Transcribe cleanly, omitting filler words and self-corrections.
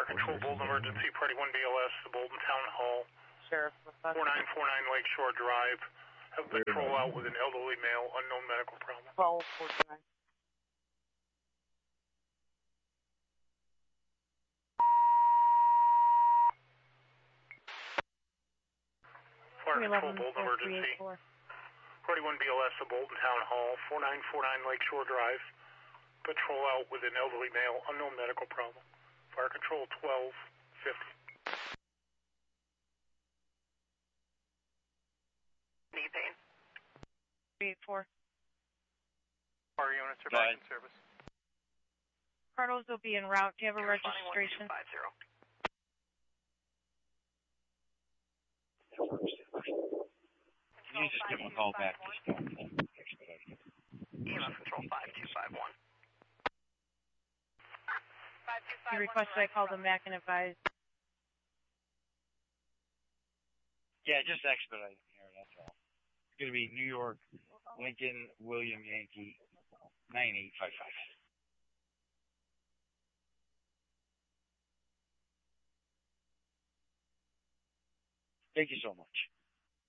Control, Bolton Emergency, Party 1 BLS, the Bolton Town Hall. Sheriff. 4949 Lakeshore Drive. Have a patrol out with an elderly male, unknown medical problem. 1249. Fire Control, Bolton Emergency. Party 1 BLS, the Bolton Town Hall. 4949 Lakeshore Drive. Patrol out with an elderly male, unknown medical problem. Fire Control, 1250. Need pain. 384. Fire units are back in service. Cardinals will be en route. Do you have a registration? 50. You just give them a call back. EMS Control 5251. You requested I call them back and advise. Yeah, just expedite here, that's all. It's going to be New York, Lincoln, William Yankee, 9855. Thank you so much.